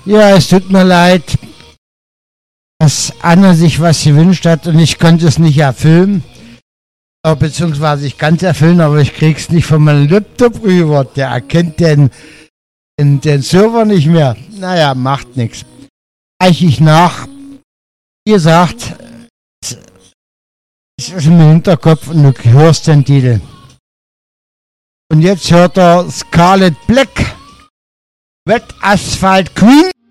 Ja, es tut mir leid, dass Anna sich was gewünscht hat und ich konnte es nicht erfüllen. Beziehungsweise ich kann es erfüllen, aber ich krieg's nicht von meinem Laptop rüber. Der erkennt den Server nicht mehr. Naja, macht nichts. Reiche ich nach. Wie gesagt, es ist im Hinterkopf und du hörst den Titel. Und jetzt hört er Scarlet Black, Wet Asphalt Queen.